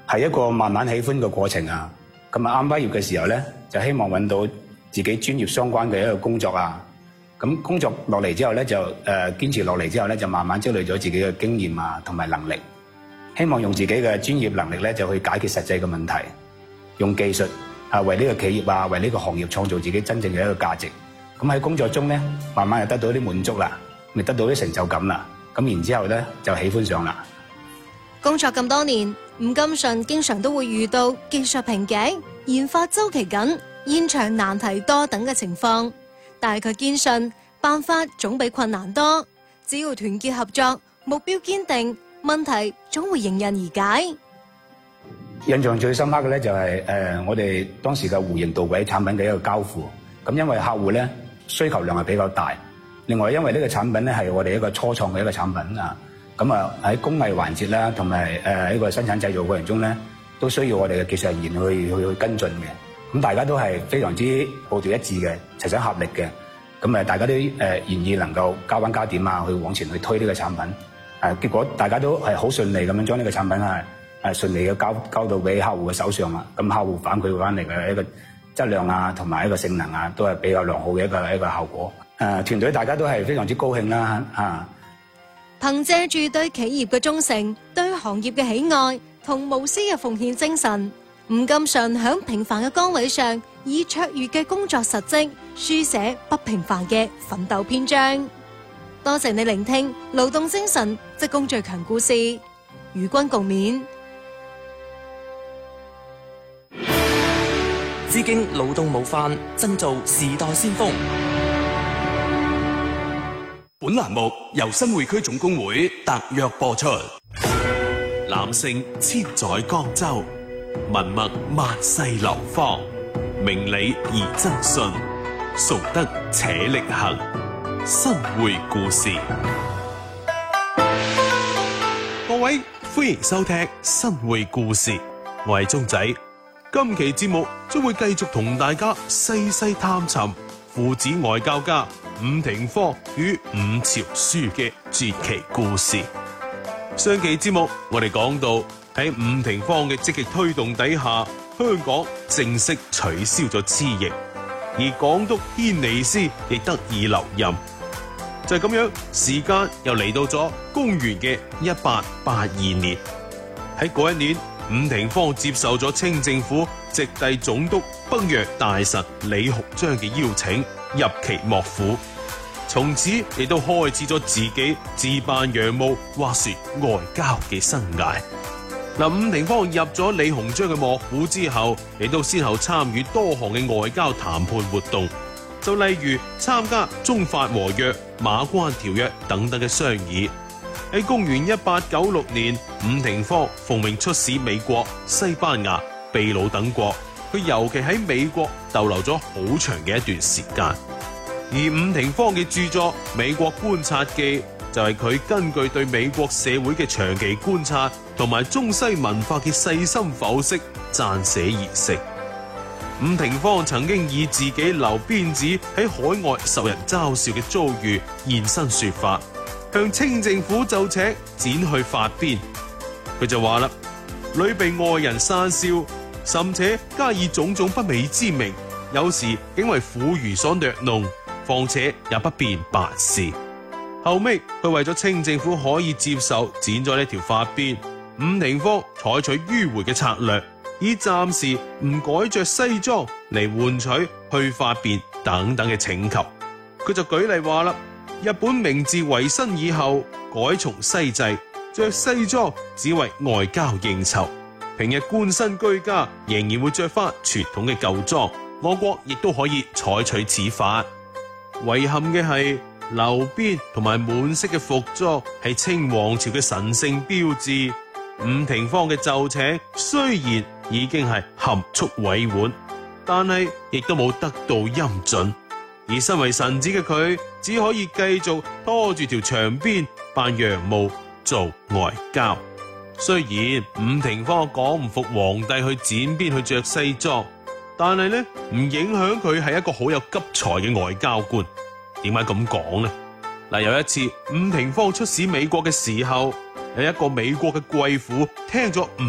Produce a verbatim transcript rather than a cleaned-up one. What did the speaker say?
係一個慢慢喜歡嘅過程啊。咁啊啱畢業嘅時候咧，就希望揾到自己專業相關嘅一個工作啊。咁工作落嚟之後咧，就誒、呃、堅持落嚟之後咧，就慢慢積累咗自己嘅經驗啊，同埋能力。希望用自己嘅專業能力咧，就去解決實際嘅問題，用技術啊為呢個企業啊，為呢個行業創造自己真正嘅一個價值。咁喺工作中咧，慢慢就得到啲滿足啦，咪得到啲成就感啦。咁然之後咧，就喜歡上啦。 工作咁多年，伍金順經常都會遇到技術瓶頸、研發周期緊、現場難題多等嘅情況。但係佢堅信辦法總比困難多，只要團結合作，目標堅定，問題總會迎刃而解。 印象最深刻嘅咧就係、是、誒、呃、我哋當時嘅弧形導軌產品嘅一個交付。咁因為客戶咧需求量係比較大，另外因為呢個產品咧係我哋一個初創嘅一個產品啊，咁啊喺工藝環節啦，同埋誒一個生產製造過程中咧，都需要我哋嘅技術人員去去去跟進嘅。咁大家都係非常之步調一致嘅，齊心合力嘅。咁誒，大家都誒願意能夠加班加點啊，去往前去推呢個產品。誒，結果大家都係好順利咁樣將呢個產品係誒順利嘅交交到俾客戶嘅手上啦。咁客戶反饋翻嚟嘅一個質量啊，同埋一個性能啊，都係比較良好嘅一個一個效果。誒，團隊大家都係非常之高興啦嚇。 憑藉住對企業嘅忠誠、對行業嘅喜愛同無私嘅奉獻精神，伍金順喺平凡嘅崗位上，以卓越嘅工作實績，書寫不平凡嘅奮鬥篇章。多謝你聆聽勞動精神職工最強故事，與君共勉。 致敬勞動模範，振造時代先鋒。本欄目由新匯區總工會特約播出。男性千載江州，文墨萬世流芳，明理而真信，崇德且力行。新匯故事，各位歡迎收聽新匯故事，我係鐘仔。今期節目將會繼續同大家細細探尋父子外交家伍廷芳與伍朝樞嘅傳奇故事。上期節目我哋講到喺伍廷芳嘅積極推動底下，香港正式取消咗黐役，而港督軒尼詩亦得以留任。就係咁樣，時間又嚟到咗公元嘅一八八二年。喺嗰一年，伍廷芳接受咗清政府直隸總督北約大臣李鴻章嘅邀請，入其幕府，從此亦都開始咗自己自辦洋務或說外交嘅生涯。嗱，伍廷芳入咗李鴻章嘅幕府之後，亦都先後參與多項嘅外交談判活動，就例如參加中法和約、馬關條約等等嘅商議。喺公元一八九六年，伍廷芳奉命出使美國、西班牙、秘魯等國，佢尤其喺美國逗留咗好長嘅一段時間。而伍廷芳嘅著作《美國觀察記》就係佢根據對美國社會嘅長期觀察同埋中西文化嘅細心剖析撰寫而成。伍廷芳曾經以自己留辮子喺海外受人嘲笑嘅遭遇現身說法，向清政府奏請剪去發辮。佢就話啦：屢被外人訕笑，甚且加以種種不美之名，有時竟為婦孺所虐弄，況且也不便辦事。後尾佢為咗清政府可以接受剪咗呢條發辮，伍廷芳採取迂迴嘅策略，以暫時唔改着西裝嚟換取去發辮等等嘅請求。佢就舉例話啦：日本明治維新以後改從西制，着西裝只為外交應酬，平日官紳居家仍然會着翻傳統嘅舊裝。我國亦都可以採取此法。遺憾嘅係，留辮同埋滿式嘅服裝係清王朝嘅神聖標誌。伍廷芳嘅奏請雖然已經係含蓄委婉，但係亦都冇得到音準。而身為臣子嘅佢，只可以繼續拖住條長辮辦洋務做外交。雖然伍廷芳講唔服皇帝去剪辮去着西裝，但係呢唔影響佢係一個好有急才嘅外交官。點解咁講呢？嗱，有一次伍廷芳出使美國嘅時候，有一個美國嘅貴婦聽咗